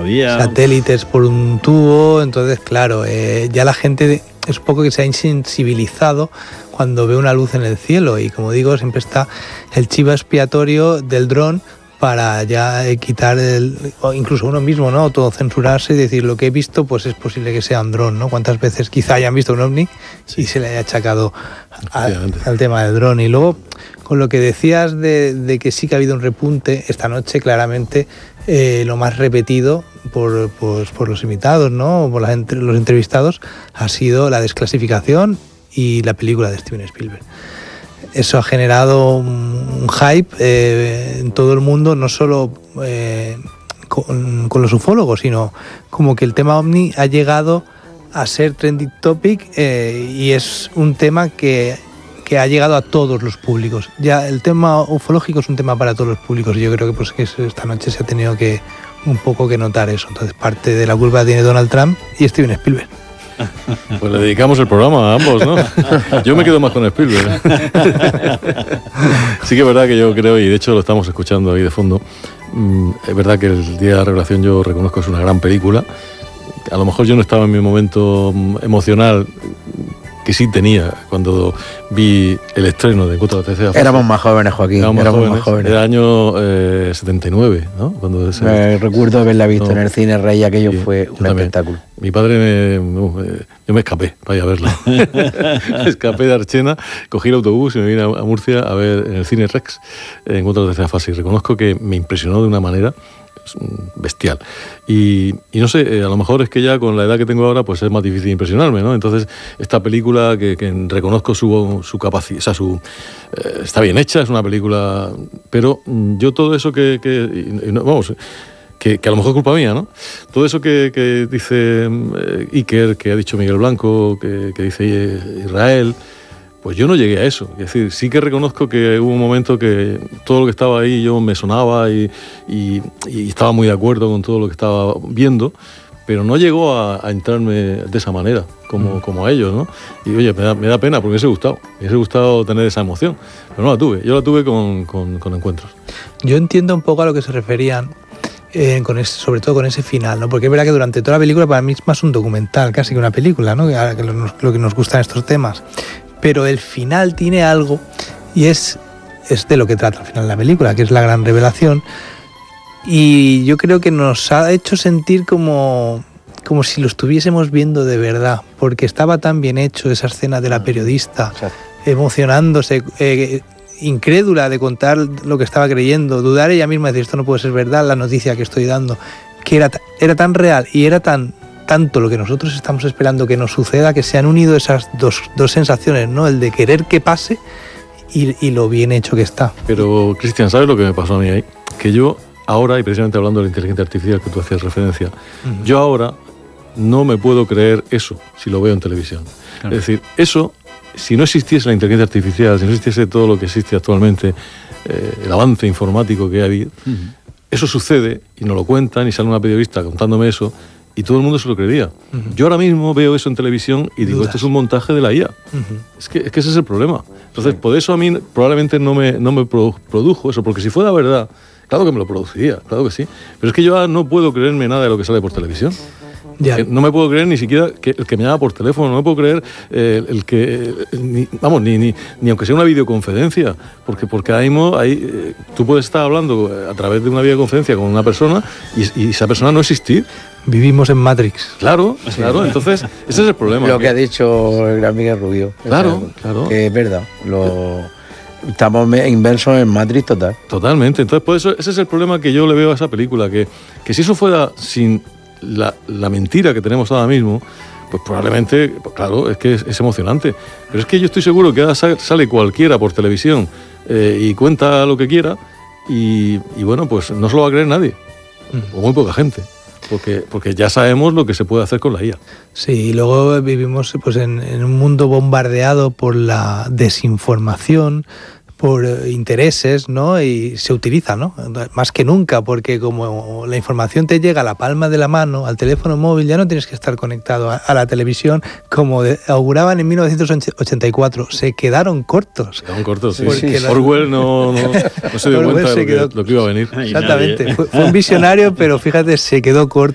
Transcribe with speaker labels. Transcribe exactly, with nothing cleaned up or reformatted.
Speaker 1: había.
Speaker 2: Satélites por un tubo, entonces claro, eh, ya la gente es un poco que se ha insensibilizado cuando ve una luz en el cielo y como digo, siempre está el chivo expiatorio del dron para ya quitar el, o incluso uno mismo, ¿no? Autocensurarse y decir lo que he visto, pues es posible que sea un dron, ¿no? Cuántas veces quizá hayan visto un ovni sí. y se le haya achacado a, al tema del dron. Y luego, con lo que decías de, de que sí que ha habido un repunte, esta noche claramente eh, lo más repetido por, pues, por los invitados, ¿no? Por las, los entrevistados, ha sido la desclasificación y la película de Steven Spielberg. Eso ha generado un hype eh, en todo el mundo, no solo eh, con, con los ufólogos, sino como que el tema ovni ha llegado a ser trending topic eh, y es un tema que, que ha llegado a todos los públicos. Ya el tema ufológico es un tema para todos los públicos y yo creo que, pues, que esta noche se ha tenido que un poco que notar eso. Entonces parte de la culpa tiene Donald Trump y Steven Spielberg.
Speaker 3: Pues le dedicamos el programa a ambos, ¿no? Yo me quedo más con Spielberg. Sí que es verdad que yo creo, y de hecho lo estamos escuchando ahí de fondo, es verdad que el Día de la Revelación yo reconozco que es una gran película. A lo mejor yo no estaba en mi momento emocional que sí tenía cuando vi el estreno de Encuentro de la Tercera Fase.
Speaker 4: Éramos más jóvenes, Joaquín.
Speaker 3: Éramos,
Speaker 4: Éramos
Speaker 3: jóvenes,
Speaker 4: más jóvenes.
Speaker 3: Era año eh, setenta y nueve, ¿no? Cuando ese,
Speaker 4: me recuerdo haberla visto no, en el cine Rey, aquello sí, fue un
Speaker 3: también.
Speaker 4: espectáculo.
Speaker 3: Mi padre, me, no, eh, yo me escapé para ir a verla. Me escapé de Archena, cogí el autobús y me vine a, a Murcia a ver en el cine Rex eh, Encuentro de la Tercera Fase. Y reconozco que me impresionó de una manera bestial. Y, y no sé, eh, a lo mejor es que ya con la edad que tengo ahora pues es más difícil impresionarme, ¿no? Entonces esta película que, que reconozco su, su capacidad, o sea, su, eh, está bien hecha, es una película, pero yo todo eso que, que y, y no, vamos, que, que a lo mejor es culpa mía, ¿no? Todo eso que, que dice eh, Iker, que ha dicho Miguel Blanco, que, que dice Israel, pues yo no llegué a eso. Es decir, sí que reconozco que hubo un momento que todo lo que estaba ahí yo me sonaba y, y, y estaba muy de acuerdo con todo lo que estaba viendo, pero no llegó a, a entrarme de esa manera, como, mm. como a ellos, ¿no? Y oye, me da, me da pena porque me hubiese gustado, me hubiese gustado tener esa emoción, pero no la tuve, yo la tuve con, con, con Encuentros.
Speaker 2: Yo entiendo un poco a lo que se referían, eh, con ese, sobre todo con ese final, ¿no? Porque es verdad que durante toda la película para mí es más un documental, casi que una película, ¿no? Que, que lo, lo que nos gustan estos temas. Pero el final tiene algo y es, es de lo que trata al final la película, que es la gran revelación. Y yo creo que nos ha hecho sentir como, como si lo estuviésemos viendo de verdad, porque estaba tan bien hecho esa escena de la periodista, emocionándose, eh, incrédula de contar lo que estaba creyendo, dudar ella misma, decir esto no puede ser verdad, la noticia que estoy dando, que era, era tan real y era tan... tanto lo que nosotros estamos esperando que nos suceda, que se han unido esas dos, dos sensaciones, ¿no? El de querer que pase y, y lo bien hecho que está.
Speaker 3: Pero, Cristian, ¿sabes lo que me pasó a mí ahí? Que yo ahora, y precisamente hablando de la inteligencia artificial que tú hacías referencia, uh-huh. yo ahora no me puedo creer eso si lo veo en televisión. Claro. Es decir, eso, si no existiese la inteligencia artificial, si no existiese todo lo que existe actualmente, eh, el avance informático que ha habido, uh-huh. eso sucede y nos lo cuentan y sale una periodista contándome eso, y todo el mundo se lo creería. Uh-huh. Yo ahora mismo veo eso en televisión y digo, esto es un montaje de la I A. Uh-huh. Es, que, es que ese es el problema. Entonces, sí. por eso a mí probablemente no me, no me produjo eso, porque si fuera verdad, claro que me lo produciría, claro que sí. Pero es que yo ahora no puedo creerme nada de lo que sale por televisión. Ya. No me puedo creer ni siquiera que el que me llama por teléfono, no me puedo creer eh, el que, eh, ni, vamos, ni, ni, ni aunque sea una videoconferencia, porque, porque ahí, ahí eh, tú puedes estar hablando a través de una videoconferencia con una persona y, y esa persona no existir.
Speaker 2: Vivimos en Matrix.
Speaker 3: Claro, claro, entonces ese es el problema.
Speaker 4: Lo que ha dicho el gran Miguel Rubio.
Speaker 3: Claro,
Speaker 4: o sea,
Speaker 3: claro.
Speaker 4: Que es verdad, lo... estamos inmersos en Matrix total.
Speaker 3: Totalmente, entonces por eso ese es el problema que yo le veo a esa película, que, que si eso fuera sin la, la mentira que tenemos ahora mismo, pues probablemente, pues claro, es que es, es emocionante. Pero es que yo estoy seguro que ahora sale cualquiera por televisión eh, y cuenta lo que quiera y, y bueno, pues no se lo va a creer nadie, mm. o muy poca gente. Porque, porque ya sabemos lo que se puede hacer con la I A.
Speaker 2: Sí, y luego vivimos pues, en, en un mundo bombardeado por la desinformación, por intereses, ¿no? Y se utiliza, ¿no? Más que nunca, porque como la información te llega a la palma de la mano, al teléfono móvil, ya no tienes que estar conectado a, a la televisión, como de, auguraban en mil novecientos ochenta y cuatro. Se quedaron cortos.
Speaker 3: Se quedaron cortos, sí.
Speaker 2: sí.
Speaker 3: La... Orwell no, no, no se dio cuenta de lo que, lo que iba a venir.
Speaker 2: Exactamente. Fue, fue un visionario, pero fíjate, se quedó corto.